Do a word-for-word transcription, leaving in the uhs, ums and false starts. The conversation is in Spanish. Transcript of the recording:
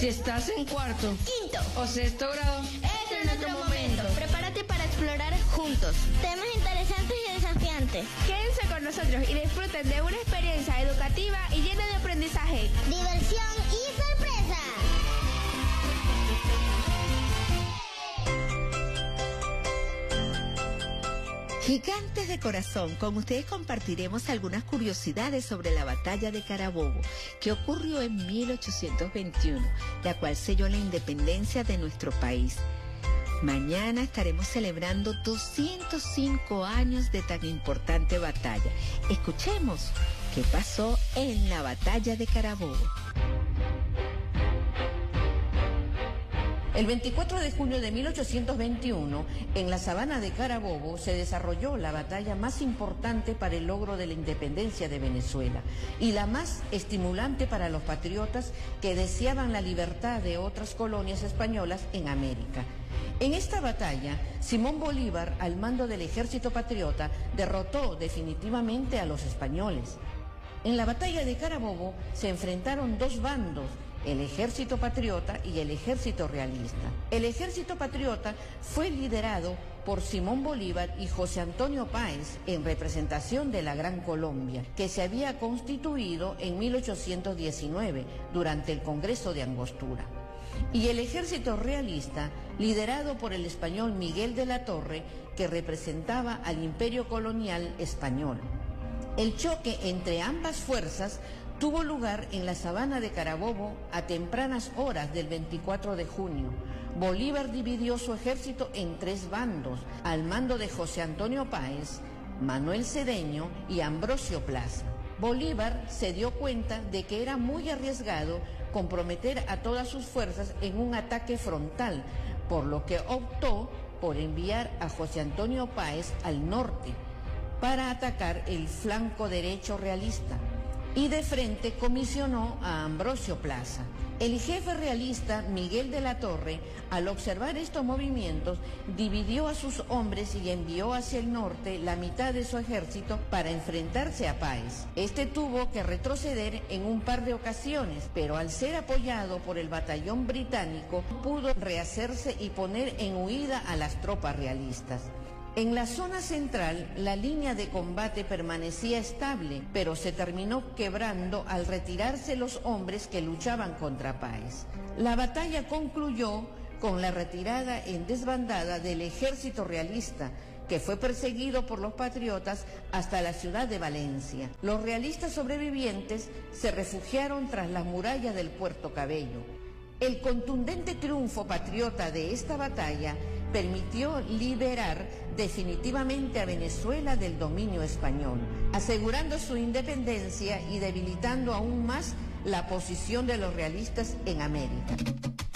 Si estás en cuarto, quinto o sexto grado, este es nuestro momento. Prepárate para explorar juntos temas interesantes y desafiantes. Quédense con nosotros y disfruten de una experiencia educativa y llena de aprendizaje, diversión y sorpresa. Gigantes de corazón, con ustedes compartiremos algunas curiosidades sobre la batalla de Carabobo, que ocurrió en mil ochocientos veintiuno, la cual selló la independencia de nuestro país. Mañana estaremos celebrando doscientos cinco años de tan importante batalla. Escuchemos qué pasó en la batalla de Carabobo. El veinticuatro de junio de mil ochocientos veintiuno, en la sabana de Carabobo, se desarrolló la batalla más importante para el logro de la independencia de Venezuela y la más estimulante para los patriotas que deseaban la libertad de otras colonias españolas en América. En esta batalla, Simón Bolívar, al mando del ejército patriota, derrotó definitivamente a los españoles. En la batalla de Carabobo se enfrentaron dos bandos, el ejército patriota y el ejército realista. El ejército patriota fue liderado por Simón Bolívar y José Antonio Páez en representación de la Gran Colombia, que se había constituido en mil ochocientos diecinueve durante el Congreso de Angostura. Y el ejército realista, liderado por el español Miguel de la Torre, que representaba al imperio colonial español. El choque entre ambas fuerzas tuvo lugar en la sabana de Carabobo a tempranas horas del veinticuatro de junio. Bolívar dividió su ejército en tres bandos, al mando de José Antonio Páez, Manuel Cedeño y Ambrosio Plaza. Bolívar se dio cuenta de que era muy arriesgado comprometer a todas sus fuerzas en un ataque frontal, por lo que optó por enviar a José Antonio Páez al norte para atacar el flanco derecho realista, y de frente comisionó a Ambrosio Plaza. El jefe realista, Miguel de la Torre, al observar estos movimientos, dividió a sus hombres y envió hacia el norte la mitad de su ejército para enfrentarse a Páez. Este tuvo que retroceder en un par de ocasiones, pero al ser apoyado por el batallón británico, pudo rehacerse y poner en huida a las tropas realistas. En la zona central, la línea de combate permanecía estable, pero se terminó quebrando al retirarse los hombres que luchaban contra Páez. La batalla concluyó con la retirada en desbandada del ejército realista, que fue perseguido por los patriotas hasta la ciudad de Valencia. Los realistas sobrevivientes se refugiaron tras las murallas del Puerto Cabello. El contundente triunfo patriota de esta batalla permitió liberar definitivamente a Venezuela del dominio español, asegurando su independencia y debilitando aún más la posición de los realistas en América.